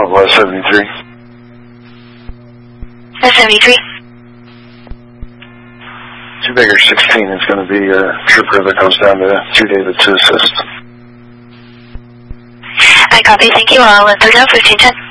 West 73. West 73. 2 Baker 16 is going to be a trooper that goes down to 2 David to assist. I copy. Thank you all. 30 1510.